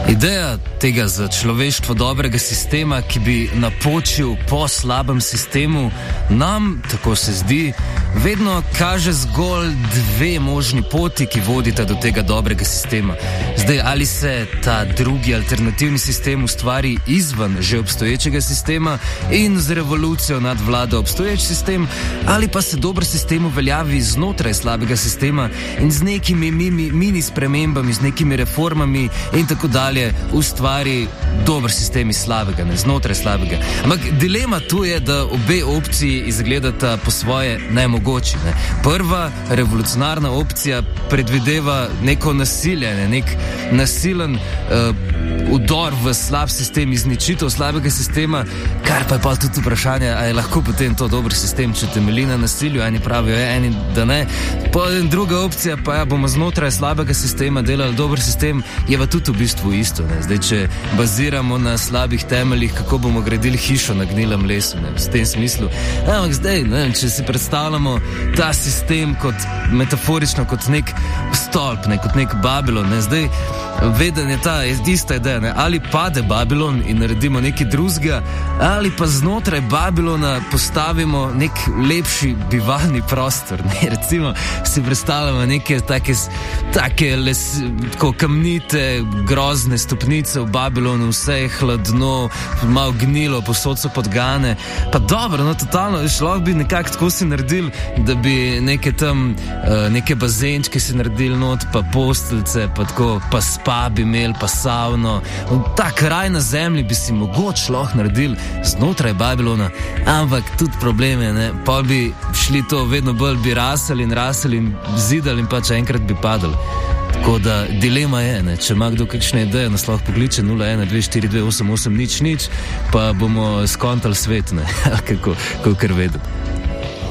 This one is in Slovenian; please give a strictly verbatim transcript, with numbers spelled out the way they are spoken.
Ideja tega za človeštvo dobrega sistema, ki bi napočil po slabem sistemu, nam, tako se zdi, vedno kaže zgolj dve možni poti, ki vodita do tega dobrega sistema. Zdaj, ali se ta drugi alternativni sistem ustvari izven že obstoječega sistema in z revolucijo nadvlada obstoječ sistem, ali pa se dober sistem uveljavi znotraj slabega sistema in z nekimi mini, mini spremembami, z nekimi reformami in tako dalje ustvari dober sistem iz slabega, ne znotraj slabega. Ampak dilema tu je, da obe opciji izgledata po svoje nemogoči. Ne. Prva revolucionarna opcija predvideva neko nasilje, ne, nek nasilen uh, udor v slab sistem, izničitev slabega sistema, kar pa je pa tudi vprašanje, a je lahko potem to dober sistem, če temelji na nasilju, eni pravijo, je, eni da ne. Potem druga opcija pa ja, bomo znotraj slabega sistema delali dober sistem, je pa tudi v bistvu isto. Ne. Zdaj, če baziramo na slabih temeljih, kako bomo gradili hišo na gnilem lesu, ne, v tem smislu. Ampak zdaj, ne, če si predstavljamo ta sistem kot metaforično, kot nek stolp, ne, kot nek Babilon, ne, zdaj veden je ta ista ideja, ne, ali pade Babilon in naredimo nekaj drugega, ali pa znotraj Babilona postavimo nek lepši bivalni prostor, ne, recimo si predstavljamo neke take, take les, tako kamnite, grozne stopnice v Babilonu, vse je hladno, malo gnilo, posod so podgane, pa dobro, no, totalno, lahko bi nekako tako si naredili, da bi neke tam, uh, neke bazenčke si naredili not, pa postelce, pa tako, pa spa bi imeli, pa savno, ta kraj na zemlji bi si mogoče lahko naredili znotraj Babilona, ampak tudi probleme, ne, pa bi šli to, vedno bolj bi rasali in rasali in zidali in pa če enkrat bi padali. Tako da dilema je, ne, če ima kdo kakšne ideje, nas lahko pokliče nula ena dve štiri dve osem osem nič nič, pa bomo skontali svet, ne, kako, kako kar vedem.